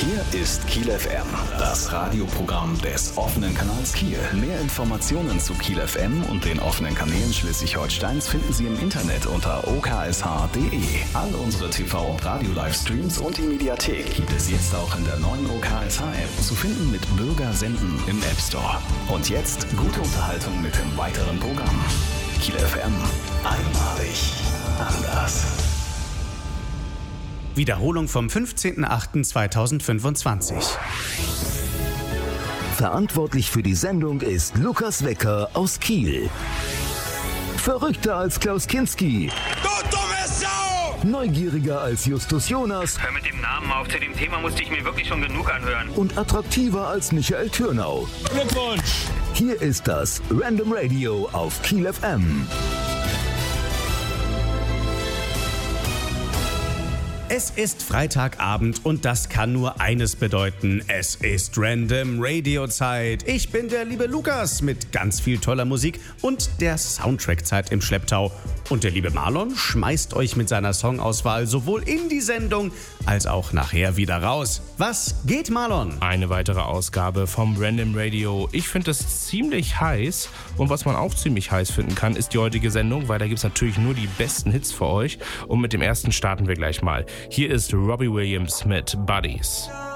Hier ist Kiel FM, das Radioprogramm des offenen Kanals Kiel. Mehr Informationen zu Kiel FM und den offenen Kanälen Schleswig-Holsteins finden Sie im Internet unter oksh.de. All unsere TV- und Radio-Livestreams und die Mediathek gibt es jetzt auch in der neuen OKSH-App, zu finden mit Bürger senden im App Store. Und jetzt gute Unterhaltung mit dem weiteren Programm. Kiel FM, einmalig anders. Wiederholung vom 15.08.2025. Verantwortlich für die Sendung ist Lukas Wecker aus Kiel. Verrückter als Klaus Kinski. Du dumme Sau! Neugieriger als Justus Jonas. Hör mit dem Namen auf, zu dem Thema musste ich mir wirklich schon genug anhören. Und attraktiver als Michael Türnau. Glückwunsch! Hier ist das Random Radio auf Kiel FM. Es ist Freitagabend und das kann nur eines bedeuten. Es ist Random Radio Zeit. Ich bin der liebe Lukas mit ganz viel toller Musik und der Soundtrack-Zeit im Schlepptau. Und der liebe Marlon schmeißt euch mit seiner Songauswahl sowohl in die Sendung als auch nachher wieder raus. Was geht, Marlon? Eine weitere Ausgabe vom Random Radio. Ich finde das ziemlich heiß und was man auch ziemlich heiß finden kann, ist die heutige Sendung, weil da gibt es natürlich nur die besten Hits für euch und mit dem ersten starten wir gleich mal. Hier ist Robbie Williams mit Buddies.